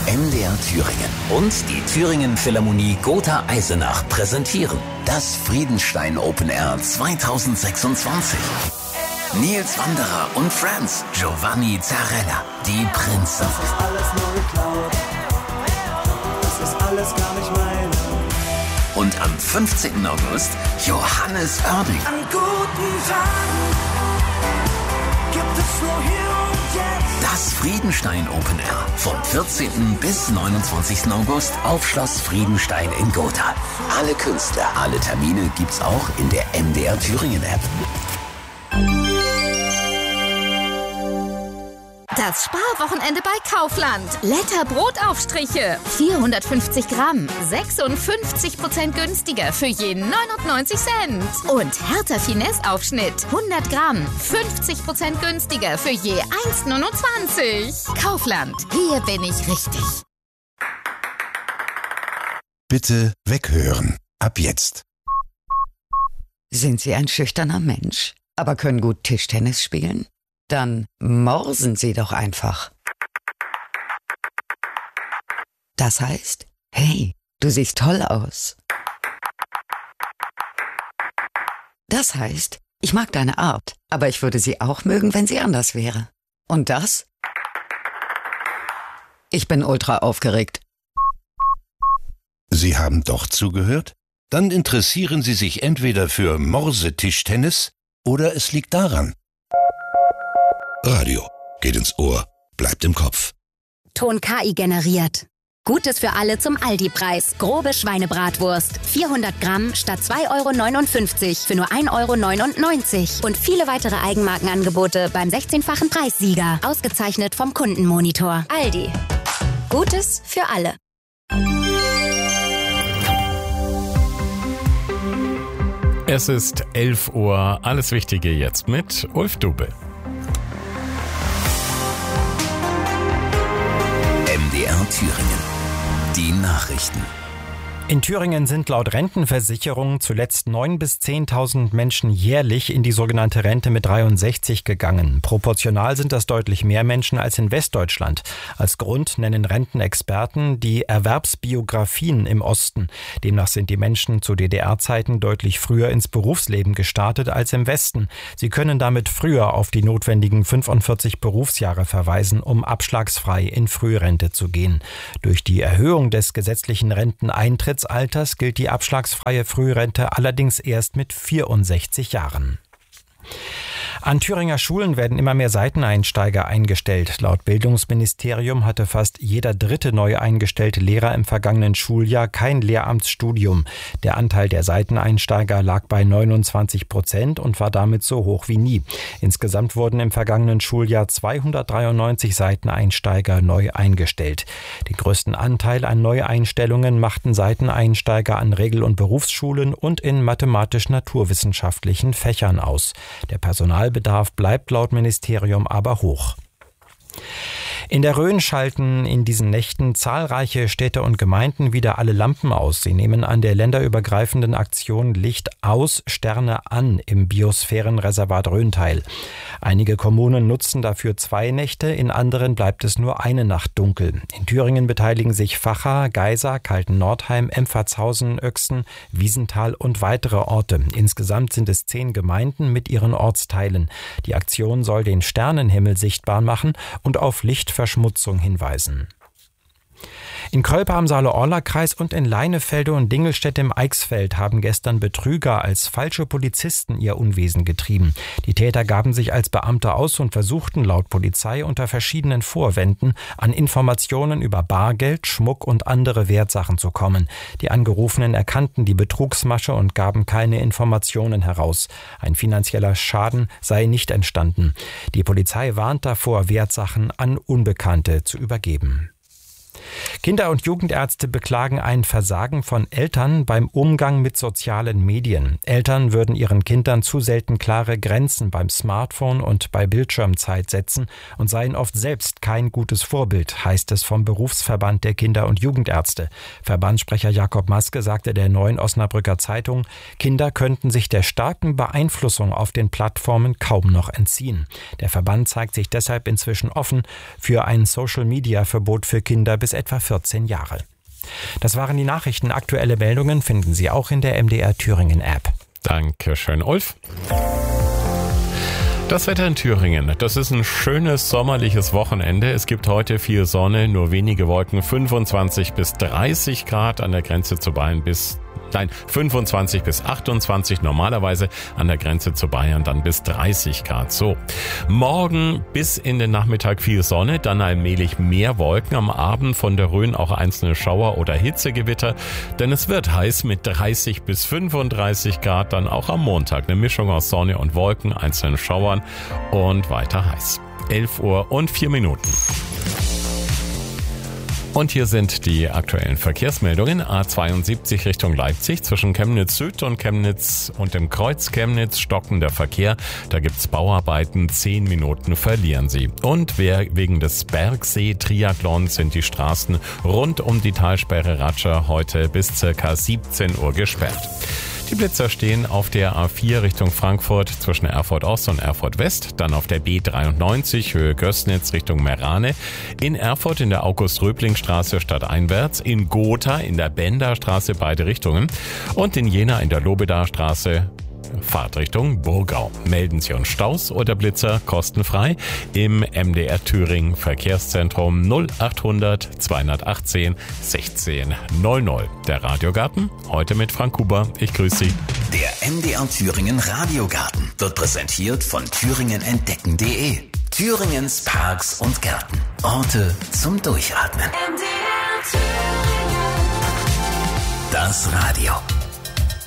MDR Thüringen und die Thüringen Philharmonie Gotha Eisenach präsentieren das Friedenstein Open Air 2026. Nils Wanderer und Friends, Giovanni Zarella, die Prinzen. Das ist alles nur geklaut, das ist alles gar nicht meine. Und am 15. August Johannes Oerding. An guten Tagen gibt es nur hier und jetzt. Das Friedenstein Open Air vom 14. bis 29. August auf Schloss Friedenstein in Gotha. Alle Künstler, alle Termine gibt's auch in der MDR Thüringen App. Das Sparwochenende bei Kaufland. Letter Brotaufstriche. 450 Gramm. 56% günstiger für je 99 Cent. Und Hertha Finesse Aufschnitt. 100 Gramm. 50% günstiger für je 1,29. Kaufland. Hier bin ich richtig. Bitte weghören. Ab jetzt. Sind Sie ein schüchterner Mensch, aber können gut Tischtennis spielen? Dann morsen Sie doch einfach. Das heißt, hey, du siehst toll aus. Das heißt, ich mag deine Art, aber ich würde sie auch mögen, wenn sie anders wäre. Und das? Ich bin ultra aufgeregt. Sie haben doch zugehört? Dann interessieren Sie sich entweder für Morsetischtennis oder es liegt daran. Radio. Geht ins Ohr. Bleibt im Kopf. Ton KI generiert. Gutes für alle zum Aldi-Preis. Grobe Schweinebratwurst. 400 Gramm statt 2,59 € für nur 1,99 € Und viele weitere Eigenmarkenangebote beim 16-fachen Preissieger. Ausgezeichnet vom Kundenmonitor. Aldi. Gutes für alle. Es ist 11 Uhr. Alles Wichtige jetzt mit Ulf Dube. MDR Thüringen. Die Nachrichten. In Thüringen sind laut Rentenversicherung zuletzt 9.000 bis 10.000 Menschen jährlich in die sogenannte Rente mit 63 gegangen. Proportional sind das deutlich mehr Menschen als in Westdeutschland. Als Grund nennen Rentenexperten die Erwerbsbiografien im Osten. Demnach sind die Menschen zu DDR-Zeiten deutlich früher ins Berufsleben gestartet als im Westen. Sie können damit früher auf die notwendigen 45 Berufsjahre verweisen, um abschlagsfrei in Frührente zu gehen. Durch die Erhöhung des gesetzlichen Renteneintrittsalters gilt die abschlagsfreie Frührente allerdings erst mit 64 Jahren. An Thüringer Schulen werden immer mehr Seiteneinsteiger eingestellt. Laut Bildungsministerium hatte fast jeder dritte neu eingestellte Lehrer im vergangenen Schuljahr kein Lehramtsstudium. Der Anteil der Seiteneinsteiger lag bei 29% und war damit so hoch wie nie. Insgesamt wurden im vergangenen Schuljahr 293 Seiteneinsteiger neu eingestellt. Den größten Anteil an Neueinstellungen machten Seiteneinsteiger an Regel- und Berufsschulen und in mathematisch-naturwissenschaftlichen Fächern aus. Der Personalbedarf bleibt laut Ministerium aber hoch. In der Rhön schalten in diesen Nächten zahlreiche Städte und Gemeinden wieder alle Lampen aus. Sie nehmen an der länderübergreifenden Aktion Licht aus, Sterne an im Biosphärenreservat Rhön teil. Einige Kommunen nutzen dafür 2 Nächte, in anderen bleibt es nur eine Nacht dunkel. In Thüringen beteiligen sich Vacha, Geisa, Kalten-Nordheim, Empfatshausen, Oechsen, Wiesenthal und weitere Orte. Insgesamt sind es 10 Gemeinden mit ihren Ortsteilen. Die Aktion soll den Sternenhimmel sichtbar machen und auf Lichtverschmutzung hinweisen. In Kölpe am Saale-Orla-Kreis und in Leinefelde und Dingelstädt im Eichsfeld haben gestern Betrüger als falsche Polizisten ihr Unwesen getrieben. Die Täter gaben sich als Beamte aus und versuchten laut Polizei unter verschiedenen Vorwänden an Informationen über Bargeld, Schmuck und andere Wertsachen zu kommen. Die Angerufenen erkannten die Betrugsmasche und gaben keine Informationen heraus. Ein finanzieller Schaden sei nicht entstanden. Die Polizei warnt davor, Wertsachen an Unbekannte zu übergeben. Kinder- und Jugendärzte beklagen ein Versagen von Eltern beim Umgang mit sozialen Medien. Eltern würden ihren Kindern zu selten klare Grenzen beim Smartphone und bei Bildschirmzeit setzen und seien oft selbst kein gutes Vorbild, heißt es vom Berufsverband der Kinder- und Jugendärzte. Verbandssprecher Jakob Maske sagte der Neuen Osnabrücker Zeitung, Kinder könnten sich der starken Beeinflussung auf den Plattformen kaum noch entziehen. Der Verband zeigt sich deshalb inzwischen offen für ein Social-Media-Verbot für Kinder bis etwa 14 Jahre. Das waren die Nachrichten. Aktuelle Meldungen finden Sie auch in der MDR Thüringen App. Dankeschön, Ulf. Das Wetter in Thüringen, das ist ein schönes sommerliches Wochenende. Es gibt heute viel Sonne, nur wenige Wolken, 25 bis 30 Grad an der Grenze zu Bayern 25 bis 28, normalerweise an der Grenze zu Bayern dann bis 30 Grad. So, morgen bis in den Nachmittag viel Sonne, dann allmählich mehr Wolken, am Abend von der Rhön auch einzelne Schauer oder Hitzegewitter, denn es wird heiß mit 30 bis 35 Grad, dann auch am Montag eine Mischung aus Sonne und Wolken, einzelnen Schauern und weiter heiß. 11:04 Und hier sind die aktuellen Verkehrsmeldungen. A72 Richtung Leipzig zwischen Chemnitz Süd und Chemnitz und dem Kreuz Chemnitz stockender Verkehr. Da gibt's Bauarbeiten, 10 Minuten verlieren Sie. Und wegen des Bergsee-Triathlons sind die Straßen rund um die Talsperre Ratscher heute bis ca. 17 Uhr gesperrt. Die Blitzer stehen auf der A4 Richtung Frankfurt zwischen Erfurt Ost und Erfurt West, dann auf der B93 Höhe Gößnitz Richtung Merane, in Erfurt in der August-Röbling-Straße stadteinwärts, in Gotha in der Benderstraße beide Richtungen und in Jena in der Lobedarstraße Fahrtrichtung Burgau. Melden Sie uns Staus oder Blitzer kostenfrei im MDR Thüringen Verkehrszentrum 0800 218 16 00. Der Radiogarten, heute mit Frank Huber. Ich grüße Sie. Der MDR Thüringen Radiogarten wird präsentiert von thüringenentdecken.de. Thüringens Parks und Gärten. Orte zum Durchatmen. MDR Thüringen. Das Radio.